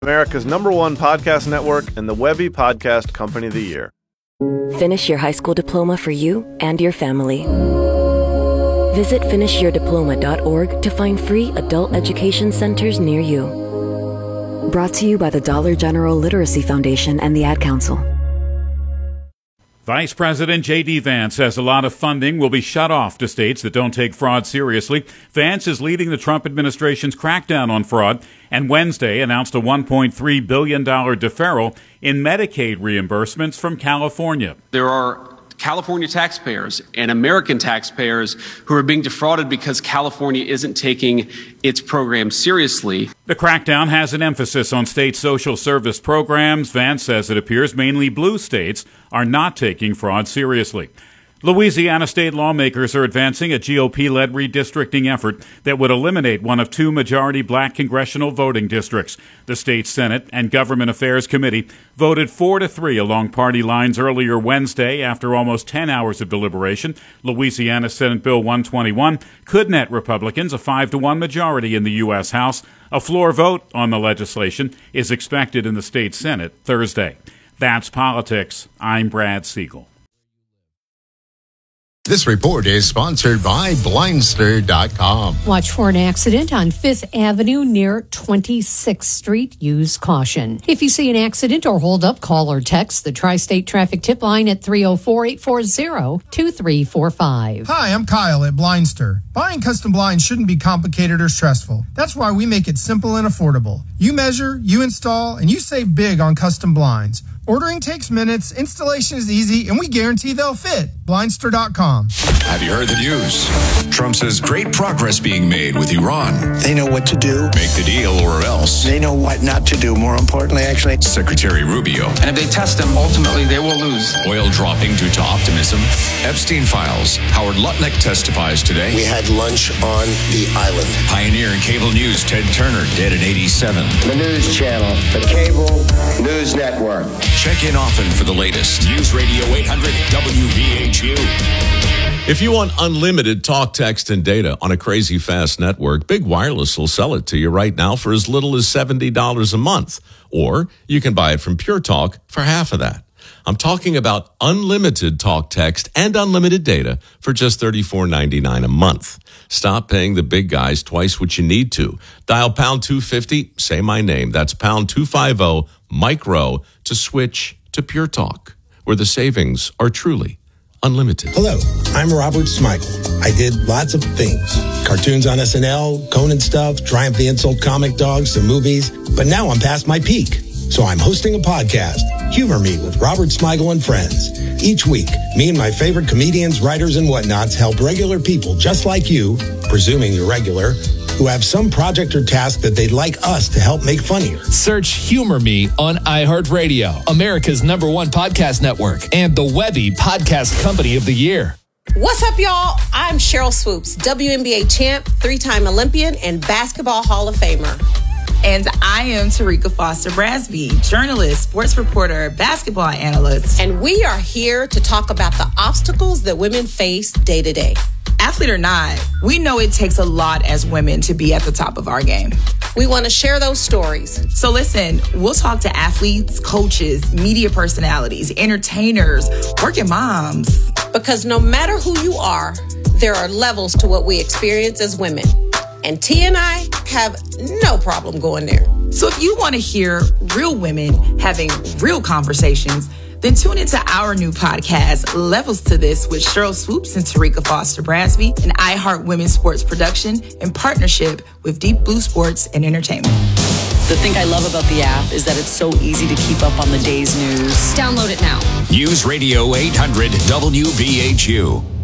America's #1 podcast network and the Webby Podcast Company of the Year. Finish your high school diploma for you and your family. Visit finishyourdiploma.org to find free adult education centers near you. Brought to you by the Dollar General Literacy Foundation and the Ad Council. Vice President J.D. Vance says a lot of funding will be shut off to states that don't take fraud seriously. Vance is leading the Trump administration's crackdown on fraud and Wednesday announced a $1.3 billion deferral in Medicaid reimbursements from California. There are California taxpayers and American taxpayers who are being defrauded because California isn't taking its program seriously. The crackdown has an emphasis on state social service programs. Vance says it appears mainly blue states are not taking fraud seriously. Louisiana state lawmakers are advancing a GOP-led redistricting effort that would eliminate one of 2 majority black congressional voting districts. The state Senate and Government Affairs Committee voted 4-3 along party lines earlier Wednesday after almost 10 hours of deliberation. Louisiana Senate Bill 121 could net Republicans a 5-1 majority in the U.S. House. A floor vote on the legislation is expected in the state Senate Thursday. That's politics. I'm Brad Siegel. This report is sponsored by Blindster.com. Watch for an accident on 5th Avenue near 26th Street. Use caution. If you see an accident or hold up, call or text the Tri-State Traffic Tip Line at 304-840-2345. Hi, I'm Kyle at Blindster. Buying custom blinds shouldn't be complicated or stressful. That's why we make it simple and affordable. You measure, you install, and you save big on custom blinds. Ordering takes minutes, installation is easy, and we guarantee they'll fit. Blindster.com. Have you heard the news? Trump says great progress being made with Iran. They know what to do. Make the deal or else. They know what not to do, more importantly, actually. Secretary Rubio. And if they test them, ultimately they will lose. Oil dropping due to optimism. Epstein files. Howard Lutnick testifies today. We had lunch on the island. Pioneer in cable news, Ted Turner, dead at 87. The news channel, the cable news network. Check in often for the latest. News Radio 800 WVHU. If you want unlimited talk, text, and data on a crazy fast network, Big Wireless will sell it to you right now for as little as $70 a month. Or you can buy it from Pure Talk for half of that. I'm talking about unlimited talk, text, and unlimited data for just $34.99 a month. Stop paying the big guys twice what you need to. Dial pound 250, say my name. That's pound 250, micro, to switch to Pure Talk, where the savings are truly unlimited. Hello, I'm Robert Smigel. I did lots of things. Cartoons on SNL, Conan stuff, Triumph the Insult Comic Dogs, some movies. But now I'm past my peak. So I'm hosting a podcast, Humor Me with Robert Smigel and Friends. Each week, me and my favorite comedians, writers, and whatnots help regular people just like you, presuming you're regular, who have some project or task that they'd like us to help make funnier. Search Humor Me on iHeartRadio, America's #1 podcast network, and the Webby Podcast Company of the Year. What's up, y'all? I'm Cheryl Swoops, WNBA champ, 3-time Olympian, and Basketball Hall of Famer. And I am Tarika Foster Brasby, journalist, sports reporter, basketball analyst. And we are here to talk about the obstacles that women face day to day. Athlete or not, we know it takes a lot as women to be at the top of our game. We want to share those stories. So listen, we'll talk to athletes, coaches, media personalities, entertainers, working moms. Because no matter who you are, there are levels to what we experience as women. And T and I have no problem going there. So if you want to hear real women having real conversations, then tune into our new podcast, Levels to This, with Cheryl Swoops and Tarika Foster Brasby, an iHeart Women's Sports production in partnership with Deep Blue Sports and Entertainment. The thing I love about the app is that it's so easy to keep up on the day's news. Download it now. News Radio 800 WVHU.